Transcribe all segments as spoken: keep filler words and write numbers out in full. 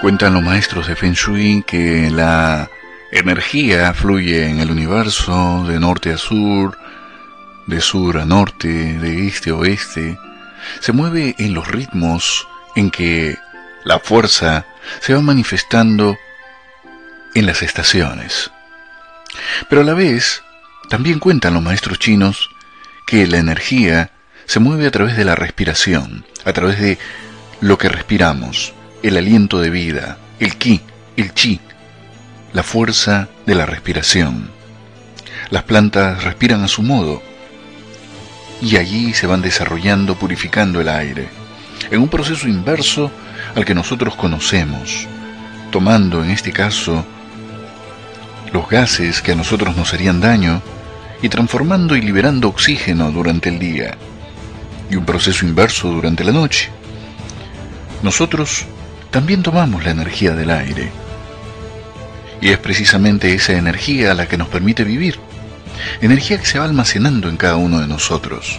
Cuentan los maestros de Feng Shui que la energía fluye en el universo de norte a sur, de sur a norte, de este a oeste. Se mueve en los ritmos en que la fuerza se va manifestando en las estaciones. Pero a la vez, también cuentan los maestros chinos que la energía se mueve a través de la respiración, a través de lo que respiramos, el aliento de vida, el ki, el chi, la fuerza de la respiración. Las plantas respiran a su modo y allí se van desarrollando, purificando el aire, en un proceso inverso al que nosotros conocemos, tomando en este caso los gases que a nosotros nos harían daño y transformando y liberando oxígeno durante el día, y un proceso inverso durante la noche. Nosotros también tomamos la energía del aire, y es precisamente esa energía la que nos permite vivir, energía que se va almacenando en cada uno de nosotros.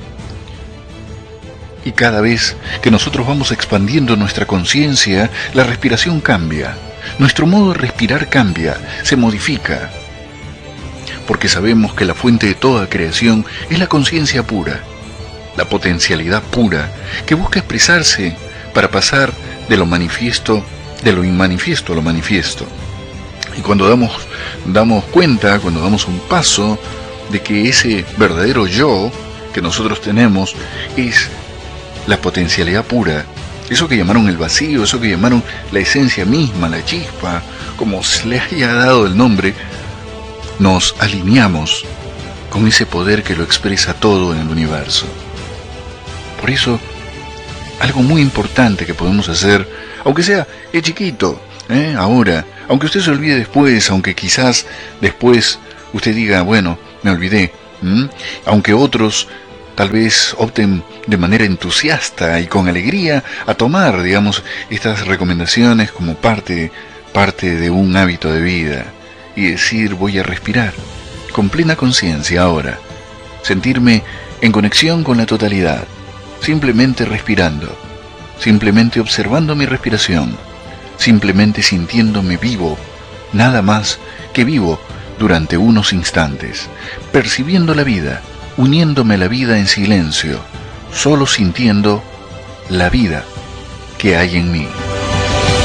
Y cada vez que nosotros vamos expandiendo nuestra conciencia, la respiración cambia, nuestro modo de respirar cambia, se modifica, porque sabemos que la fuente de toda creación es la conciencia pura, la potencialidad pura, que busca expresarse para pasar de lo manifiesto, de lo inmanifiesto a lo manifiesto. Y cuando damos, damos cuenta, cuando damos un paso de que ese verdadero yo que nosotros tenemos es la potencialidad pura, eso que llamaron el vacío, eso que llamaron la esencia misma, la chispa, como se le haya dado el nombre, nos alineamos con ese poder que lo expresa todo en el universo. Por eso, algo muy importante que podemos hacer, aunque sea es chiquito, ¿eh? ahora, aunque usted se olvide después, aunque quizás después usted diga, bueno, me olvidé, ¿m? aunque otros tal vez opten de manera entusiasta y con alegría a tomar, digamos, estas recomendaciones como parte, parte de un hábito de vida, y decir, voy a respirar con plena conciencia ahora, sentirme en conexión con la totalidad, simplemente respirando, simplemente observando mi respiración, simplemente sintiéndome vivo, nada más que vivo durante unos instantes, percibiendo la vida, uniéndome a la vida en silencio, solo sintiendo la vida que hay en mí.